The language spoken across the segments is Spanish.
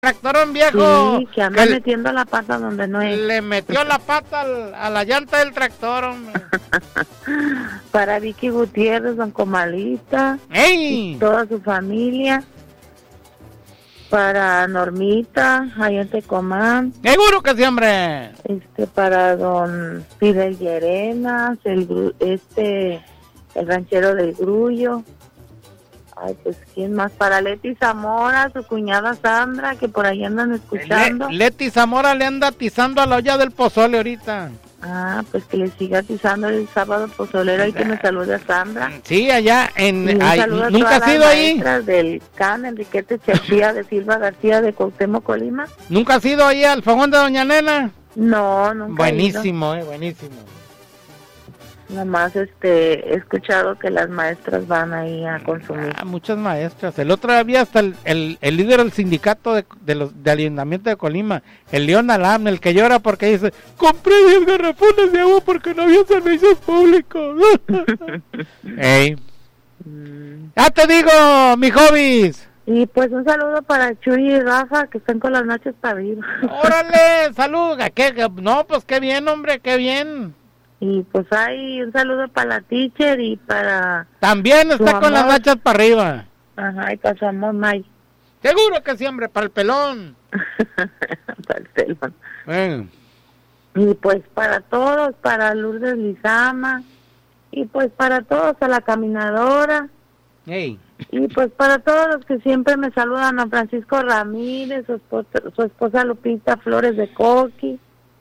tractorón viejo. Sí, que anda metiendo la pata donde no es. Le metió la pata a la llanta del tractor, hombre. Para Vicky Gutiérrez, don Comalita. ¡Ey! Y toda su familia. Para Normita, allá en Tecomán. Seguro que sí, hombre. Para don Fidel Llerenas, el ranchero del Grullo. Ay, pues, ¿quién más? Para Leti Zamora, su cuñada Sandra, que por ahí andan escuchando. Leti Zamora le anda atizando a la olla del pozole ahorita. Ah, pues que le siga atizando el sábado pozolero y que me salude a Sandra. Sí, allá en... ¿Nunca has ido ahí? Del CAN, Enriquete Chefía de Silva García de Cuauhtémoc, Colima. ¿Nunca has ido ahí al fogón de Doña Nena? No, nunca buenísimo, buenísimo. Nomás he escuchado que las maestras van ahí a consumir. Muchas maestras. El otro día hasta el líder del sindicato de aliendamiento de Colima, el León Alam, el que llora porque dice, compré 10 garrafones de agua porque no había servicios públicos. Ey. Ya te digo, mi hobbies. Y pues un saludo para Chuy y Rafa, que están con las noches para arriba. Órale, salud. No, pues qué bien, hombre, qué bien. Y pues hay un saludo para la teacher y para... También está con las nachas para arriba. Ajá, y para su amor, May. Seguro que siempre, para el pelón. Para el pelón. Y pues para todos, para Lourdes Lizama. Y pues para todos, a la caminadora. Hey. Y pues para todos los que siempre me saludan, a Francisco Ramírez, su esposa Lupita Flores de Coqui.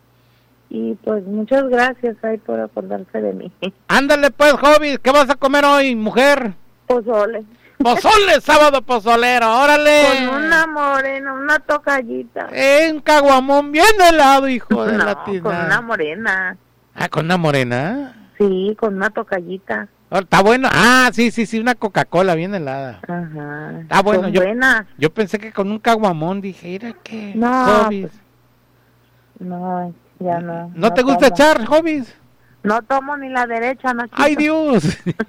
Y pues muchas gracias ahí por acordarse de mí. Ándale pues, hobby, ¿qué vas a comer hoy, mujer? Pozole. Pozole, sábado pozolero, órale. Con una morena, una tocallita. En caguamón, bien helado, hijo de la tiza. Con una morena. Ah, ¿con una morena? Sí, con una tocallita. Está bueno. Ah, sí, una Coca-Cola bien helada. Ajá. Está bueno. Yo pensé que con un caguamón, dije, mira qué no, pues, no, ya no. ¿No te gusta echar, hobbies? No tomo ni la derecha, Nachito. ¡Ay, Dios!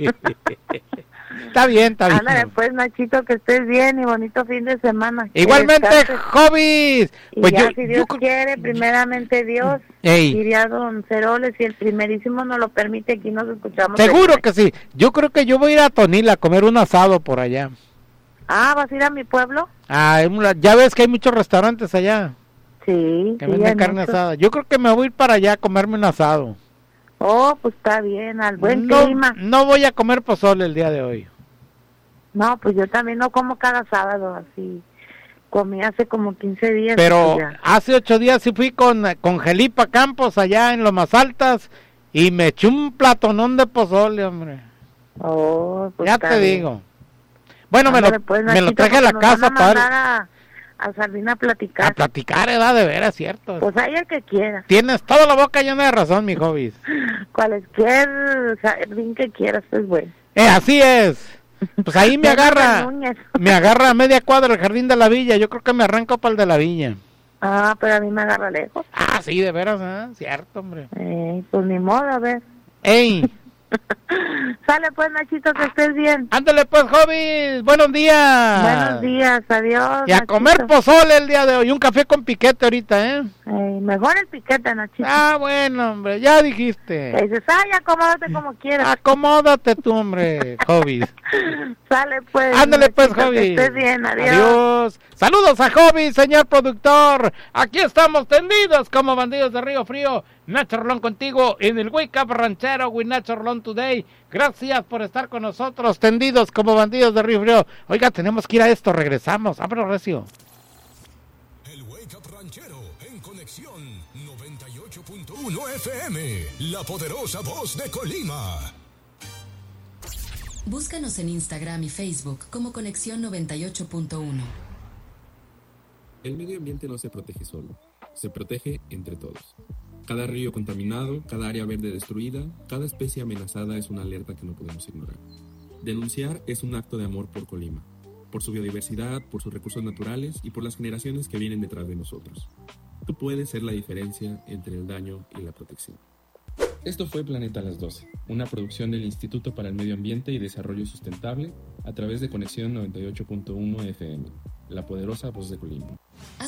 Está bien. Ándale, pues, Nachito, que estés bien y bonito fin de semana. Igualmente, hobbies. Pues si Dios quiere, primeramente Dios, diría don Ceroles, si el primerísimo nos lo permite, aquí nos escuchamos. Seguro que sí. Yo creo que yo voy a ir a Tonila a comer un asado por allá. Ah, ¿vas a ir a mi pueblo? Ah, ya ves que hay muchos restaurantes allá. Sí. Que venden carne asada. Yo creo que me voy a ir para allá a comerme un asado. Oh, pues está bien, al buen clima. No voy a comer pozole el día de hoy. No, pues yo también no como cada sábado, así. Comí hace como 15 días. Pero hace 8 días sí fui con Gelipa Campos allá en Lomas Altas y me eché un platonón de pozole, hombre. Oh, pues ya te digo. Bueno, me lo traje a la casa para... A salir a platicar. A platicar, edad de veras, cierto. Pues ahí el que quiera. Tienes toda la boca llena de razón, mi hobby. Cualquier jardín que quieras, pues bueno. Así es. Pues ahí me agarra a media cuadra el jardín de la villa. Yo creo que me arranco para el de la villa. Ah, pero a mí me agarra lejos. Ah, sí, de veras, cierto, hombre. Pues ni modo, a ver. ¡Ey! Sale pues, Nachito, que estés bien. Ándale pues, hobbies, buenos días. Buenos días, adiós. Y a comer pozole el día de hoy, un café con piquete ahorita, mejor el piquete, Nachito. Ah, bueno, hombre, ya dijiste. Dices, acomódate como quieras. Acomódate tú, hombre, hobbies. Sale pues. Ándale pues, Nachito, hobbies. Que estés bien, adiós. Adiós. Saludos a hobbies, señor productor. Aquí estamos tendidos como bandidos de Río Frío. Nacho Rolón contigo en el Wake Up Ranchero with Nacho Rolón Today. Gracias por estar con nosotros, tendidos como bandidos de Río Frío. Oiga, tenemos que ir a esto, regresamos. Ábrelo, recio. El Wake Up Ranchero en conexión 98.1 FM, la poderosa voz de Colima. Búscanos en Instagram y Facebook como Conexión 98.1. El medio ambiente no se protege solo, se protege entre todos. Cada río contaminado, cada área verde destruida, cada especie amenazada es una alerta que no podemos ignorar. Denunciar es un acto de amor por Colima, por su biodiversidad, por sus recursos naturales y por las generaciones que vienen detrás de nosotros. Tú puedes ser la diferencia entre el daño y la protección. Esto fue Planeta a las 12, una producción del Instituto para el Medio Ambiente y Desarrollo Sustentable a través de Conexión 98.1 FM, la poderosa voz de Colima.